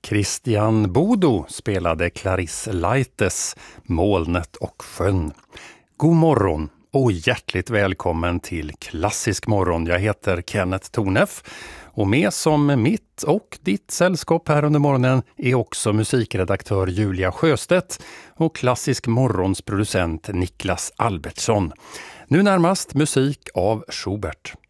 Christian Bodo spelade Clarisse Leites Molnet och sjön. God morgon och hjärtligt välkommen till Klassisk morgon. Jag heter Kenneth Tornef och med som mitt och ditt sällskap här under morgonen är också musikredaktör Julia Sjöstedt och Klassisk morgons producent Niklas Albertsson. Nu närmast musik av Schubert.